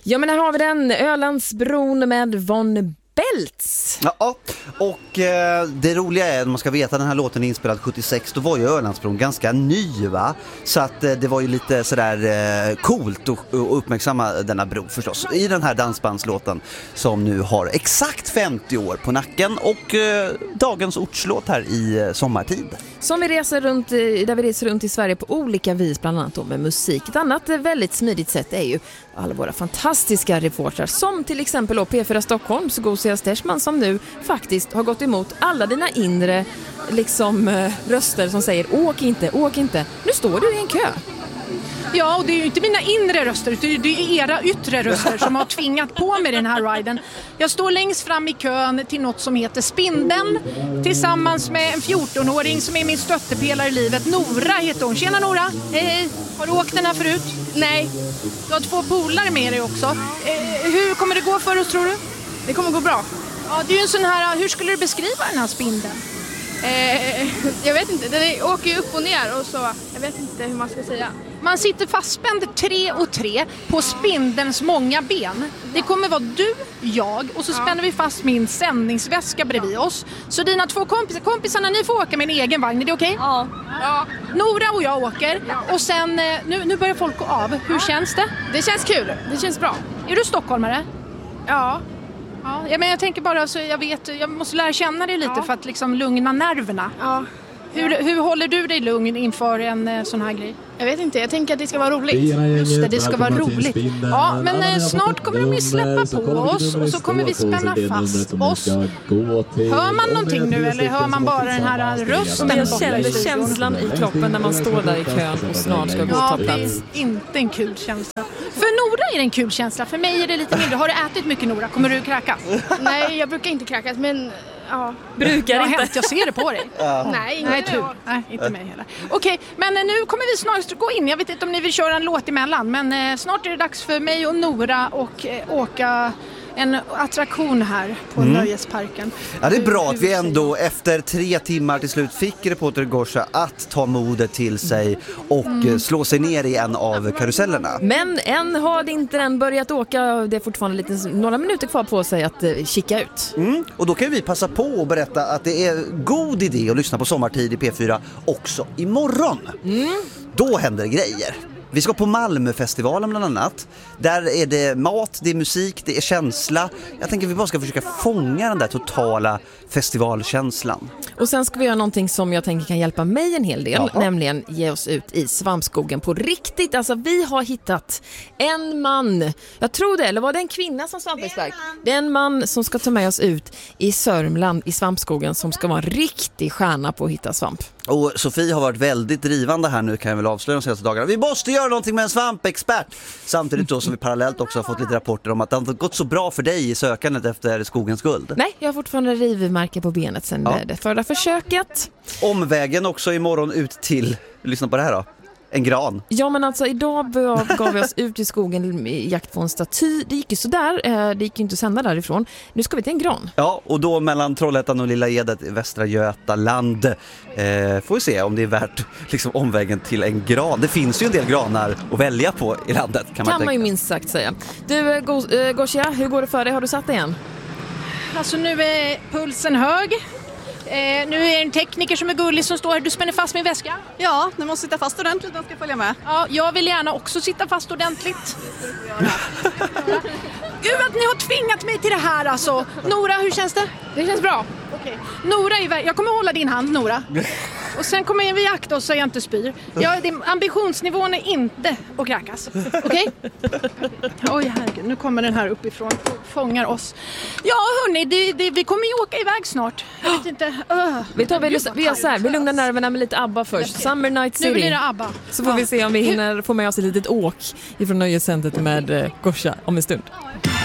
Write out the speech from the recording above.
Ja, men här har vi den. Ölandsbron med Von Beltz. Ja, och det roliga är att man ska veta att den här låten är inspelad 76. Då var ju Ölandsbron ganska ny, va? Så att det var ju lite sådär coolt att uppmärksamma denna bro förstås. I den här dansbandslåten som nu har exakt 50 år på nacken. Och dagens ortslåt här i sommartid. Som vi reser runt, där vi reser runt i Sverige på olika vis, bland annat då med musik. Ett annat väldigt smidigt sätt är ju alla våra fantastiska reportrar, som till exempel P4 Stockholms Gosia Stersman, som nu faktiskt har gått emot alla dina inre röster som säger åk inte. Nu står du i en kö. Ja, och det är ju inte mina inre röster, det är era yttre röster som har tvingat på mig den här riden. Jag står längst fram i kön till något som heter Spindeln tillsammans med en 14-åring som är min stöttepelare i livet. Nora heter hon. Tjena Nora! Hej! Har du åkt den här förut? Nej. Du har 2 polare med dig också. Hur kommer det gå för oss, tror du? Det kommer gå bra. Ja, det är ju en sån här, hur skulle du beskriva den här spindeln? Jag vet inte, den åker ju upp och ner och så, jag vet inte hur man ska säga. Man sitter fastspänd 3 och 3 på spindelns många ben. Det kommer vara du, jag och så spänner vi fast min sändningsväska bredvid oss. Så dina 2 kompisarna, ni får åka med en egen vagn, är det okej? Ja. Nora och jag åker och sen, nu börjar folk gå av. Hur känns det? Det känns kul, det känns bra. Är du stockholmare? Ja. Ja, men jag tänker bara så jag måste lära känna dig lite för att liksom lugna nerverna. Ja. Hur håller du dig lugn inför en sån här grej? Jag vet inte, jag tänker att det ska vara roligt. Just det ska vara roligt. Ja, men snart kommer de ju släppa på oss och så kommer vi spänna fast oss. Hör man någonting nu eller hör man bara den här rösten? Jag känner känslan i kroppen när man står där i kön och snart ska gå och ta plats. Det är inte en kul känsla. För Nora är det en kul känsla, för mig är det lite mindre. Har du ätit mycket, Nora? Kommer du kräkas? Nej, jag brukar inte kräkas, men... Ja. Brukar inte. Jag ser det på dig. Nej, inte mig heller. Okej, men nu kommer vi snart gå in. Jag vet inte om ni vill köra en låt emellan, men snart är det dags för mig och Nora och åka en attraktion här på Nöjesparken. Ja, det är bra att vi ändå efter 3 timmar till slut fick reporter Gosia att ta modet till sig och slå sig ner i en av karusellerna. Men än har inte den börjat åka. Det är fortfarande några minuter kvar på sig att kika ut. Och då kan vi passa på och berätta att det är god idé att lyssna på Sommartid i P4 också imorgon. Då händer grejer. Vi ska på Malmöfestivalen bland annat. Där är det mat, det är musik, det är känsla. Jag tänker att vi bara ska försöka fånga den där totala festivalkänslan. Och sen ska vi göra någonting som jag tänker kan hjälpa mig en hel del. Nämligen ge oss ut i svampskogen på riktigt. Alltså vi har hittat en man. Jag tror det, eller var det en kvinna som svampexpert? Det är en man som ska ta med oss ut i Sörmland i svampskogen som ska vara en riktig stjärna på att hitta svamp. Och Sofie har varit väldigt drivande här nu, kan jag väl avslöja de senaste dagarna. Vi måste göra någonting med en svampexpert. Samtidigt då som vi parallellt också har fått lite rapporter om att det har gått så bra för dig i sökandet efter skogens guld. Nej, jag har fortfarande rivmärke på benet sedan det förra försöket. Omvägen också imorgon ut till, lyssna på det här då, en gran. Ja, men alltså idag gav vi oss ut i skogen i jakt på en staty. Det gick ju sådär, det gick ju inte att sända därifrån. Nu ska vi till en gran. Ja, och då mellan Trollhättan och Lilla Edet i Västra Götaland. Får vi se om det är värt liksom omvägen till en gran. Det finns ju en del granar att välja på i landet, kan man ju minst sagt säga. Du, Gosia, hur går det för dig? Har du satt det igen? Alltså nu är pulsen hög. Nu är det en tekniker som är gullig som står här. Du spänner fast min väska. Ja, nu måste sitta fast ordentligt, den ska följa med. Ja, jag vill gärna också sitta fast ordentligt. Gud att ni har tvingat mig till det här alltså. Nora, hur känns det? Det känns bra. Okej. Nora, jag kommer hålla din hand, Nora. Och sen kommer vi akta oss så jag inte spyr. Ambitionsnivån är inte att kräkas. Okej? Oj, herregud. Nu kommer den här uppifrån och fångar oss. Ja, hörni, vi kommer ju åka iväg snart. Jag vet inte. Vi gör så här, vi lugnar nerverna med lite ABBA först. Summer Night City. Nu blir det ABBA. Så får vi se om vi hinner få med oss ett litet åk ifrån nöjescentret med Gosia om en stund.